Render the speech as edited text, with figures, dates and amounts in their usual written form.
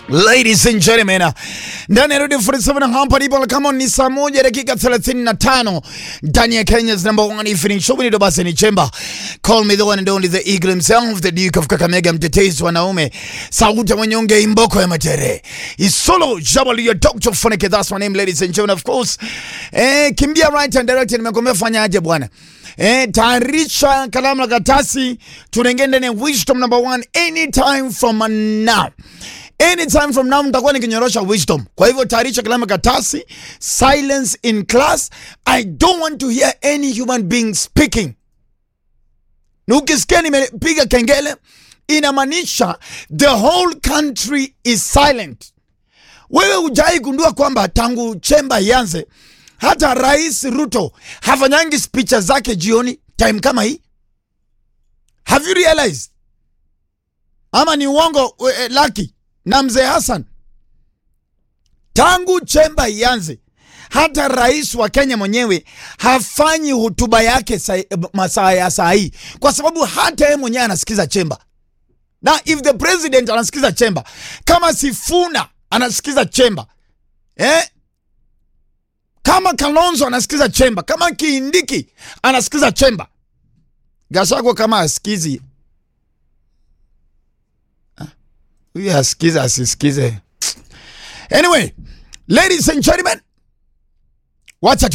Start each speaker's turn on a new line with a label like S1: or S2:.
S1: Ladies and gentlemen, ndani ya Radio 47 hapa ndipo kama ni saa 1 dakika 35 ndani ya Kenya's number one evening show. Ni Dobasa ni Chemba. Call me the one and only the eagle himself, the Duke of Kakamega, mtetezi wa wanaume, sauti ya mnyonge, imboko ya matere. Isolo Jabali, your Dr. Funeke, that's my name, ladies and gentlemen, of course. Kimbia right and direct, nimekwambia fanya aje bwana. Tayarisha kalamu na karatasi, tunaingia ndani ya wisdom number 1 anytime from now. Anytime from now mtakuwa nikinyorosha wisdom. Kwa hivyo tayarisha kalamu karatasi, silence in class. I don't want to hear any human being speaking. Na ukisikia nimepiga kengele, inamaanisha the whole country is silent. Wewe hujai gundua kwamba tangu Chemba ianze hata Rais Ruto hafanyangi speeches zake jioni time kama hii? Have you realized? Ama ni uongo Lucky na Mzee Hassan? Tangu Chemba ianze hata rais wa Kenya mwenyewe hafanyi hotuba yake masaa ya saa hii, kwa sababu hata yeye mwenyewe anasikiza Chemba. Na if the president anasikiza Chemba, kama Sifuna anasikiza Chemba, kama Kalonzo anasikiza Chemba, kama Kindiki anasikiza Chemba, Gachagua kama asikizi, huyu asikiza asisikize. Anyway, ladies and gentlemen, what's